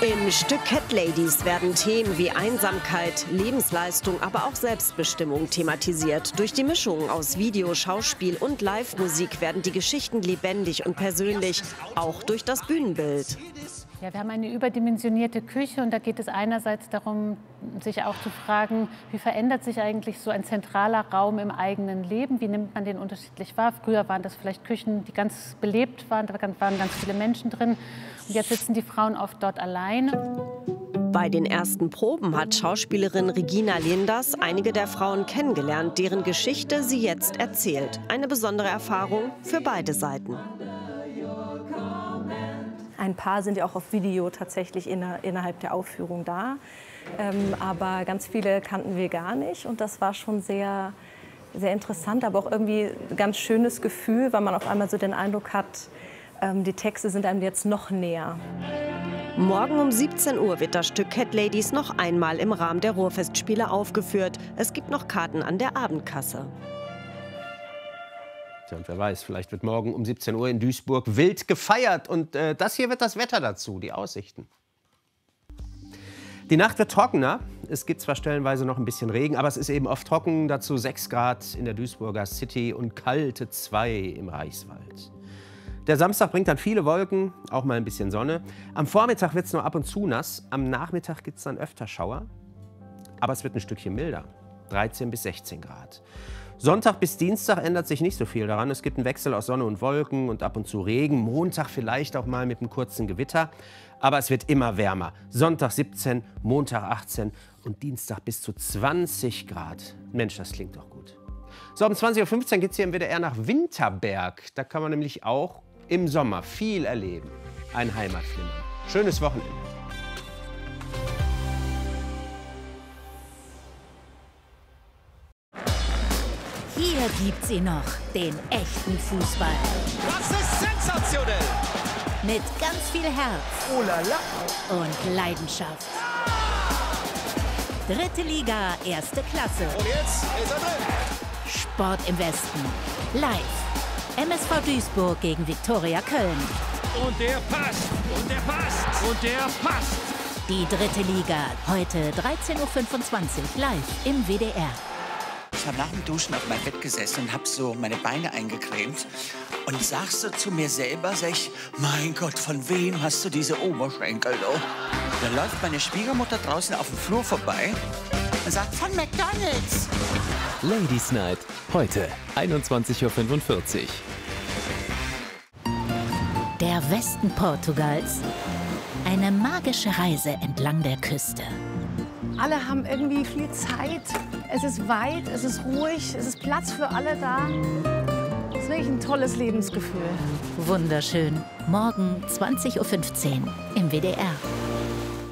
Im Stück Cat Ladies werden Themen wie Einsamkeit, Lebensleistung, aber auch Selbstbestimmung thematisiert. Durch die Mischung aus Video, Schauspiel und Live-Musik werden die Geschichten lebendig und persönlich, auch durch das Bühnenbild. Ja, wir haben eine überdimensionierte Küche und da geht es einerseits darum, sich auch zu fragen, wie verändert sich eigentlich so ein zentraler Raum im eigenen Leben? Wie nimmt man den unterschiedlich wahr? Früher waren das vielleicht Küchen, die ganz belebt waren, da waren ganz viele Menschen drin. Und jetzt sitzen die Frauen oft dort alleine. Bei den ersten Proben hat Schauspielerin Regina Linders einige der Frauen kennengelernt, deren Geschichte sie jetzt erzählt. Eine besondere Erfahrung für beide Seiten. Ein paar sind ja auch auf Video tatsächlich innerhalb der Aufführung da. Aber ganz viele kannten wir gar nicht. Und das war schon sehr, sehr interessant, aber auch irgendwie ein ganz schönes Gefühl, weil man auf einmal so den Eindruck hat, die Texte sind einem jetzt noch näher. Morgen um 17 Uhr wird das Stück Cat Ladies noch einmal im Rahmen der Ruhrfestspiele aufgeführt. Es gibt noch Karten an der Abendkasse. Und wer weiß, vielleicht wird morgen um 17 Uhr in Duisburg wild gefeiert. Und das hier wird das Wetter dazu, die Aussichten. Die Nacht wird trockener. Es gibt zwar stellenweise noch ein bisschen Regen, aber es ist eben oft trocken. Dazu 6 Grad in der Duisburger City und kalte 2 im Reichswald. Der Samstag bringt dann viele Wolken, auch mal ein bisschen Sonne. Am Vormittag wird es nur ab und zu nass. Am Nachmittag gibt es dann öfter Schauer. Aber es wird ein Stückchen milder. 13 bis 16 Grad. Sonntag bis Dienstag ändert sich nicht so viel daran. Es gibt einen Wechsel aus Sonne und Wolken und ab und zu Regen. Montag vielleicht auch mal mit einem kurzen Gewitter. Aber es wird immer wärmer. Sonntag 17, Montag 18 und Dienstag bis zu 20 Grad. Mensch, das klingt doch gut. So, um 20:15 Uhr geht es hier im WDR nach Winterberg. Da kann man nämlich auch im Sommer viel erleben. Ein Heimatflimmern. Schönes Wochenende. Hier gibt's ihn noch, den echten Fußball. Das ist sensationell! Mit ganz viel Herz Oh la la. und Leidenschaft. Dritte Liga, erste Klasse. Und jetzt ist er drin. Sport im Westen. Live. MSV Duisburg gegen Viktoria Köln. Und der passt. Und der passt. Und der passt. Die dritte Liga. Heute 13:25 Uhr live im WDR. Ich habe nach dem Duschen auf meinem Bett gesessen und habe so meine Beine eingecremt und sag so zu mir selber, sag ich, mein Gott, von wem hast du diese Oberschenkel? Oh? Dann läuft meine Schwiegermutter draußen auf dem Flur vorbei und sagt, von McDonald's. Ladies Night, heute 21:45 Uhr. Der Westen Portugals. Eine magische Reise entlang der Küste. Alle haben irgendwie viel Zeit. Es ist weit, es ist ruhig, es ist Platz für alle da. Es ist wirklich ein tolles Lebensgefühl. Wunderschön. Morgen 20:15 Uhr im WDR.